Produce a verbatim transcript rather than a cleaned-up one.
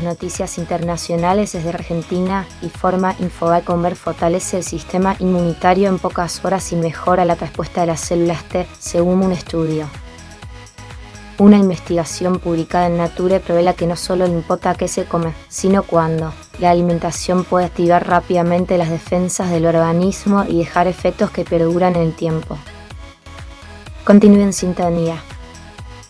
las noticias internacionales desde Argentina y forma Infobae Comer fortalece el sistema inmunitario en pocas horas y mejora la respuesta de las células T, según un estudio. Una investigación publicada en Nature revela que no solo le importa qué se come, sino cuándo. La alimentación puede activar rápidamente las defensas del organismo y dejar efectos que perduran en el tiempo. Continúe en sintonía.